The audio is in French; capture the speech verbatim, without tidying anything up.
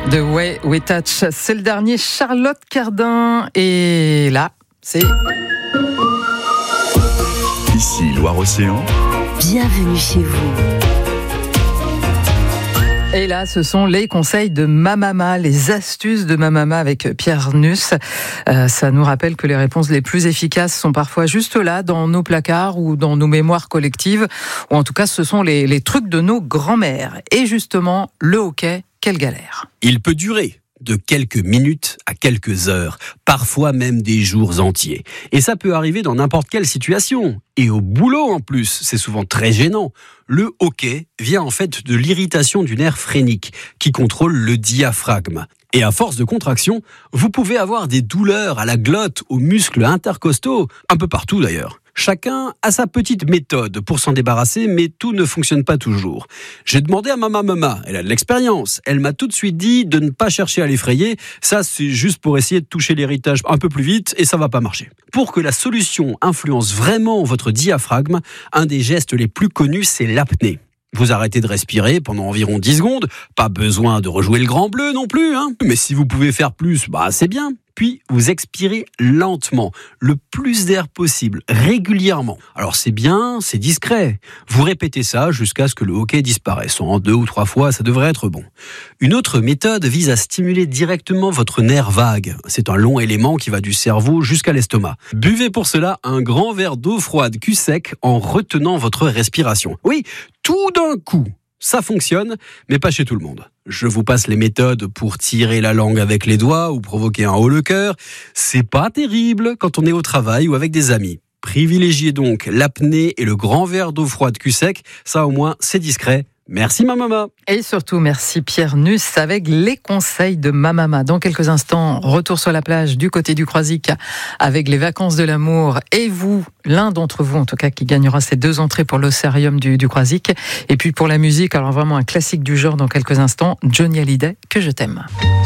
The Way We Touch, c'est le dernier Charlotte Cardin. Et là, c'est... Ici Loire-Océan. Bienvenue chez vous. Et là, ce sont les conseils de Mamama, les astuces de Mamama avec Pierre Nuss. Euh, ça nous rappelle que les réponses les plus efficaces sont parfois juste là, dans nos placards ou dans nos mémoires collectives. Ou en tout cas, ce sont les, les trucs de nos grands-mères. Et justement, le hockey, quelle galère. Il peut durer de quelques minutes à quelques heures, parfois même des jours entiers. Et ça peut arriver dans n'importe quelle situation. Et au boulot en plus, c'est souvent très gênant. Le hoquet vient en fait de l'irritation du nerf phrénique qui contrôle le diaphragme. Et à force de contraction, vous pouvez avoir des douleurs à la glotte, aux muscles intercostaux, un peu partout d'ailleurs. Chacun a sa petite méthode pour s'en débarrasser, mais tout ne fonctionne pas toujours. J'ai demandé à ma maman, elle a de l'expérience. Elle m'a tout de suite dit de ne pas chercher à l'effrayer. Ça, c'est juste pour essayer de toucher l'héritage un peu plus vite et ça va pas marcher. Pour que la solution influence vraiment votre diaphragme, un des gestes les plus connus, c'est l'apnée. Vous arrêtez de respirer pendant environ dix secondes. Pas besoin de rejouer le grand bleu non plus, hein. Mais si vous pouvez faire plus, bah c'est bien. Puis vous expirez lentement, le plus d'air possible, régulièrement. Alors c'est bien, c'est discret. Vous répétez ça jusqu'à ce que le hoquet disparaisse. En deux ou trois fois, ça devrait être bon. Une autre méthode vise à stimuler directement votre nerf vague. C'est un long élément qui va du cerveau jusqu'à l'estomac. Buvez pour cela un grand verre d'eau froide cul sec en retenant votre respiration. Oui, tout d'un coup. Ça fonctionne, mais pas chez tout le monde. Je vous passe les méthodes pour tirer la langue avec les doigts ou provoquer un haut-le-cœur. C'est pas terrible quand on est au travail ou avec des amis. Privilégiez donc l'apnée et le grand verre d'eau froide cul sec. Ça au moins, c'est discret. Merci ma maman. Et surtout, merci Pierre Nuss avec les conseils de Mamama. Dans quelques instants, retour sur la plage du côté du Croisic avec les vacances de l'amour. Et vous, l'un d'entre vous en tout cas, qui gagnera ces deux entrées pour l'Océarium du, du Croisic. Et puis pour la musique, alors vraiment un classique du genre dans quelques instants, Johnny Hallyday, Que je t'aime.